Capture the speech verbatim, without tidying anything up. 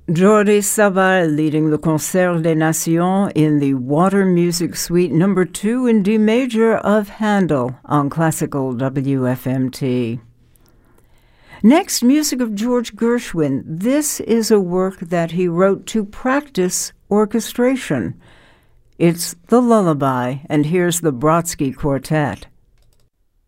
Jordi Savall leading the Concert des Nations in the Water Music Suite number two in D major of Handel on Classical W F M T. Next, music of George Gershwin. This is a work that he wrote to practice orchestration. It's The Lullaby, and here's the Brodsky Quartet.